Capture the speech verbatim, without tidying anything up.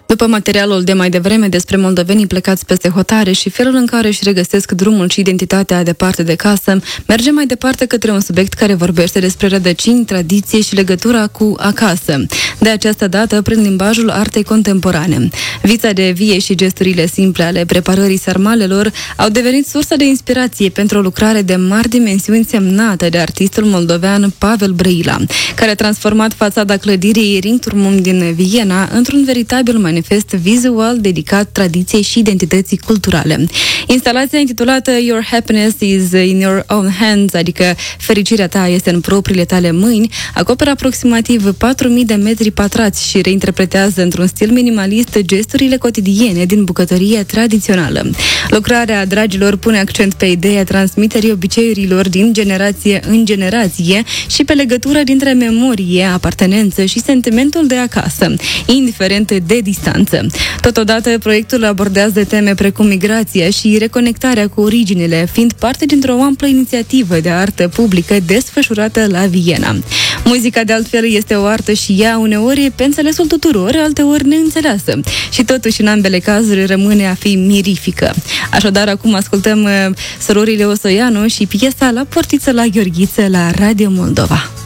După materialul de mai devreme despre moldovenii plecați peste hotare și felul în care își regăsesc drumul și identitatea departe de casă, mergem mai departe către un subiect care vorbește despre rădăcini, tradiție și legătura cu acasă. De această dată, prin limbajul artei contemporane. Vița de vie și gesturile simple ale preparării sarmalelor au devenit sursa de inspirație pentru o lucrare de mari dimensiuni semnată de artistul moldovean Pavel Brăila, care a transformat fațada clădirii Ringturmum din Viena într-un veritabil manifest vizual dedicat tradiției și identității culturale. Instalația intitulată Your Happiness is in Your Own Hands, adică fericirea ta este în propriile tale mâini, acoperă aproximativ patru mii de metri pătrați și reinterpretează într-un stil minimalist gesturile cotidiene din bucătărie tradițională. Lucrarea dragilor pune accent pe ideea transmiterii obiceiurilor din generație în generație și pe legătura dintre memorie, apartenență și sentimentul de acasă, indiferent de distanță. Totodată, proiectul abordează teme precum migrația și reconectarea cu originele, fiind parte dintr-o amplă inițiativă de artă publică desfășurată la Viena. Muzica, de altfel, este o artă și ea uneori pe înțelesul tuturor, alteori neînțeleasă. Și totuși, în ambele cazuri, rămâne a fi mirifică. Așadar, acum ascultăm uh, Sororile Osoianu și piesa La portiță la Gheorghiță la Radio Moldova.